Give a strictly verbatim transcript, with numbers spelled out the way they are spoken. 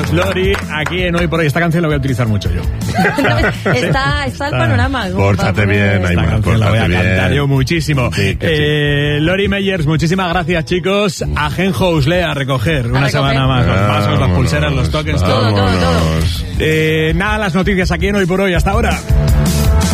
Meyers, Lori, aquí en Hoy por Hoy. Esta canción la voy a utilizar mucho yo. está, está el panorama. Pórtate bien, Aymar, pórtate la voy a bien. cantar yo muchísimo. Sí, eh, sí. Lori Meyers, muchísimas gracias, chicos. A Genhouse a recoger una recoger. semana más. Los pasos, las pulseras, los tokens, todo, todo, todo, todo. Eh, nada, las noticias aquí en Hoy por Hoy. Hasta ahora.